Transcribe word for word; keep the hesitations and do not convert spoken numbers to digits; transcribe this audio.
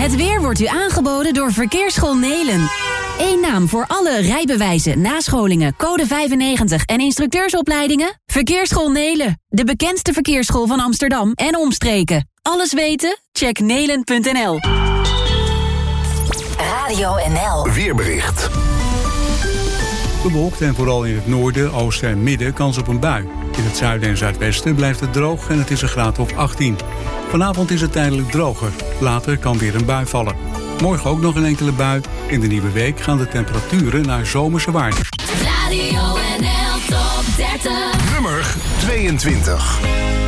Het weer wordt u aangeboden door Verkeersschool Nelen. Eén naam voor alle rijbewijzen, nascholingen, code vijfennegentig en instructeursopleidingen? Verkeersschool Nelen, de bekendste verkeersschool van Amsterdam en omstreken. Alles weten? Check nelen punt n l. Radio N L. Weerbericht. Bewolkt en vooral in het noorden, oosten en midden kans op een bui. In het zuiden en zuidwesten blijft het droog en het is een graad of achttien. Vanavond is het tijdelijk droger. Later kan weer een bui vallen. Morgen ook nog een enkele bui. In de nieuwe week gaan de temperaturen naar zomerse waarden. Radio N L Top dertig. Nummer tweeëntwintig.